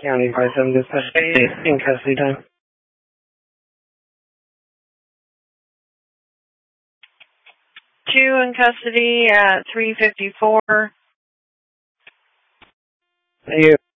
County 5-7 dispatch in custody time. 2 in custody at 3:54. Thank you.